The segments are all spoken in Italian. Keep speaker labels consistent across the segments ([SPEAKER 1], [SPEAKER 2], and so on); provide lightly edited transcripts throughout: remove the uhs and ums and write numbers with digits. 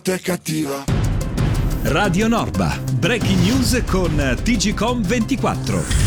[SPEAKER 1] Te cattiva.
[SPEAKER 2] Radio Norba, breaking news con TGcom 24.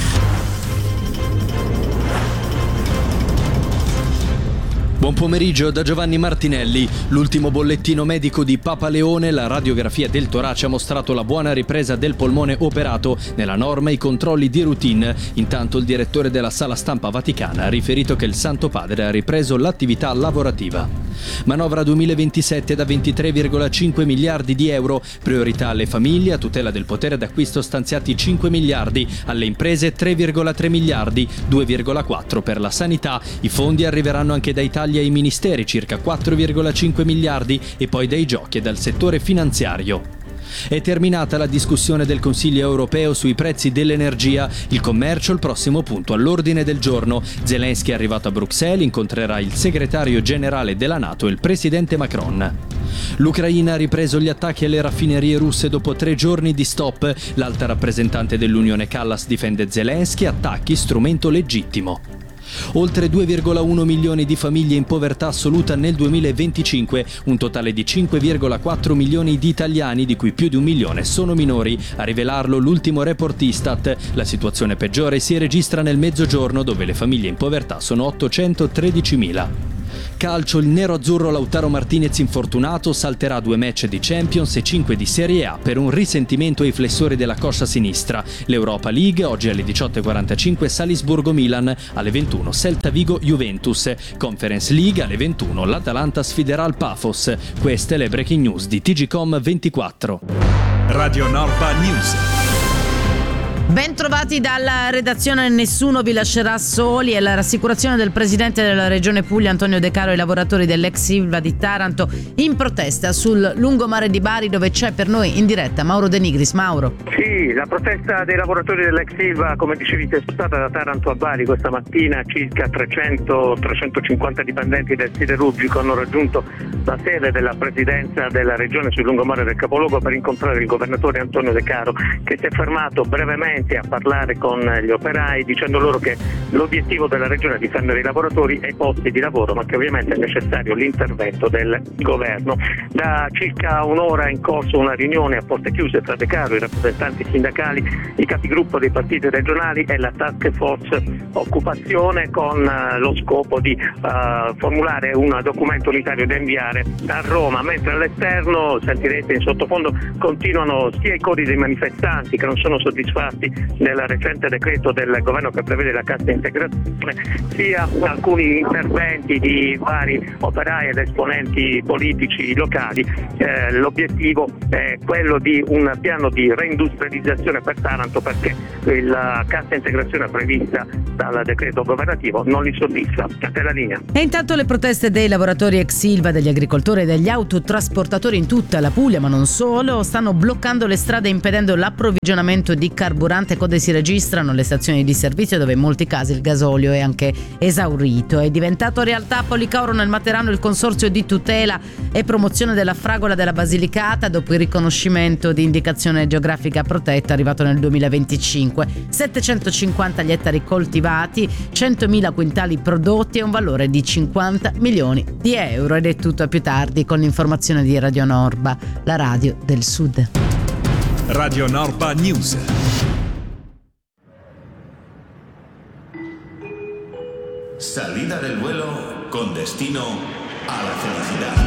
[SPEAKER 3] Buon pomeriggio da Giovanni Martinelli. L'ultimo bollettino medico di Papa Leone, la radiografia del torace ha mostrato la buona ripresa del polmone operato, nella norma i controlli di routine. Intanto il direttore della Sala Stampa Vaticana ha riferito che il Santo Padre ha ripreso l'attività lavorativa. Manovra 2027 da 23,5 miliardi di euro, priorità alle famiglie, a tutela del potere d'acquisto stanziati 5 miliardi, alle imprese 3,3 miliardi, 2,4 per la sanità. I fondi arriveranno anche dai tagli ai ministeri, circa 4,5 miliardi, e poi dai giochi e dal settore finanziario. È terminata la discussione del Consiglio europeo sui prezzi dell'energia. Il commercio il prossimo punto all'ordine del giorno. Zelensky è arrivato a Bruxelles, incontrerà il segretario generale della NATO e il presidente Macron. L'Ucraina ha ripreso gli attacchi alle raffinerie russe dopo 3 giorni di stop. L'alta rappresentante dell'Unione Kallas difende Zelensky, attacchi strumento legittimo. Oltre 2,1 milioni di famiglie in povertà assoluta nel 2025, un totale di 5,4 milioni di italiani, di cui più di 1 milione sono minori. A rivelarlo l'ultimo report Istat. La situazione peggiore si registra nel Mezzogiorno, dove le famiglie in povertà sono 813.000. Calcio, il nero-azzurro Lautaro Martinez infortunato salterà 2 match di Champions e 5 di Serie A per un risentimento ai flessori della coscia sinistra. L'Europa League oggi alle 18:45 Salisburgo-Milan, alle 21 Celta Vigo-Juventus. Conference League alle 21 l'Atalanta sfiderà il Pafos. Queste le breaking news di TGcom 24.
[SPEAKER 2] Radio Norba News.
[SPEAKER 4] Ben trovati dalla redazione. Nessuno vi lascerà soli, è la rassicurazione del presidente della regione Puglia Antonio De Caro ai lavoratori dell'ex Ilva di Taranto in protesta sul lungomare di Bari, dove c'è per noi in diretta Mauro De Nigris. Mauro.
[SPEAKER 5] Sì, la protesta dei lavoratori dell'ex Ilva, come dicevi, è spostata da Taranto a Bari questa mattina. Circa 300-350 dipendenti del siderurgico hanno raggiunto la sede della presidenza della regione sul lungomare del capoluogo per incontrare il governatore Antonio De Caro, che si è fermato brevemente a parlare con gli operai, dicendo loro che l'obiettivo della regione è difendere i lavoratori e i posti di lavoro, ma che ovviamente è necessario l'intervento del governo. Da circa un'ora è in corso una riunione a porte chiuse tra De Caro, i rappresentanti sindacali, i capigruppo dei partiti regionali e la task force occupazione, con lo scopo di formulare un documento unitario da inviare a Roma, mentre all'esterno, sentirete in sottofondo, continuano sia i cori dei manifestanti che non sono soddisfatti del recente decreto del governo che prevede la cassa integrazione, sia alcuni interventi di vari operai ed esponenti politici locali. L'obiettivo è quello di un piano di reindustrializzazione per Taranto, perché la cassa integrazione prevista dal decreto governativo non li soddisfa. A te la linea.
[SPEAKER 4] E intanto le proteste dei lavoratori ex Ilva, degli agricoltori e degli autotrasportatori in tutta la Puglia, ma non solo, stanno bloccando le strade impedendo l'approvvigionamento di carburante. Code si registrano alle stazioni di servizio, dove in molti casi il gasolio è anche esaurito. È diventato realtà a Policauro nel Materano il consorzio di tutela e promozione della fragola della Basilicata, dopo il riconoscimento di indicazione geografica protetta arrivato nel 2025. 750 gli ettari coltivati, 100.000 quintali prodotti e un valore di 50 milioni di euro. Ed è tutto, a più tardi con l'informazione di Radio Norba, la radio del Sud.
[SPEAKER 2] Radio Norba News.
[SPEAKER 6] Salida del vuelo con destino a la felicidad.